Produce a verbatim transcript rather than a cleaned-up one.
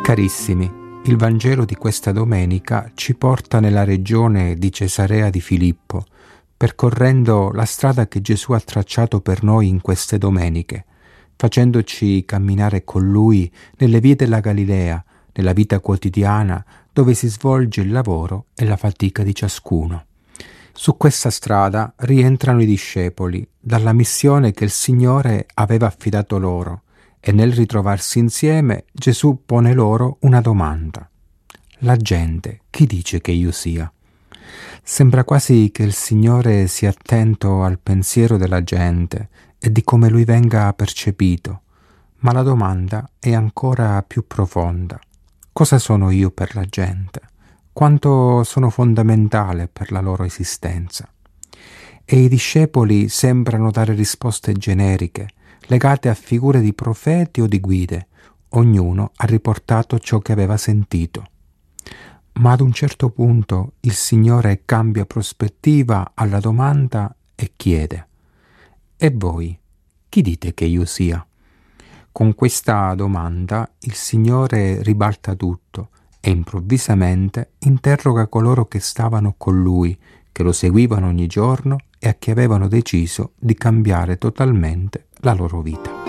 Carissimi, il Vangelo di questa domenica ci porta nella regione di Cesarea di Filippo, percorrendo la strada che Gesù ha tracciato per noi in queste domeniche, facendoci camminare con Lui nelle vie della Galilea, nella vita quotidiana dove si svolge il lavoro e la fatica di ciascuno. Su questa strada rientrano i discepoli dalla missione che il Signore aveva affidato loro, e nel ritrovarsi insieme Gesù pone loro una domanda. La gente, chi dice che io sia? Sembra quasi che il Signore sia attento al pensiero della gente e di come Lui venga percepito, ma la domanda è ancora più profonda. Cosa sono io per la gente? Quanto sono fondamentale per la loro esistenza? E i discepoli sembrano dare risposte generiche, legate a figure di profeti o di guide. Ognuno ha riportato ciò che aveva sentito. Ma ad un certo punto il Signore cambia prospettiva alla domanda e chiede: e voi, chi dite che io sia? Con questa domanda il Signore ribalta tutto e improvvisamente interroga coloro che stavano con Lui, che lo seguivano ogni giorno e a chi avevano deciso di cambiare totalmente la loro vita.